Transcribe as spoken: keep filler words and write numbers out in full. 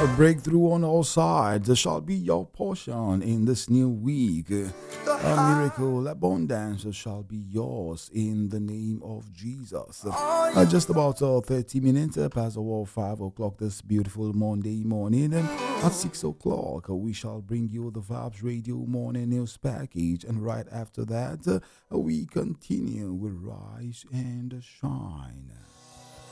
A breakthrough on all sides shall be your portion in this new week. A miracle abundance shall be yours in the name of Jesus. Uh, just about uh, thirty minutes uh, past the hour five o'clock this beautiful Monday morning. And at six o'clock, uh, we shall bring you the Vibes Radio Morning News Package. And right after that, uh, we continue with Rise and Shine.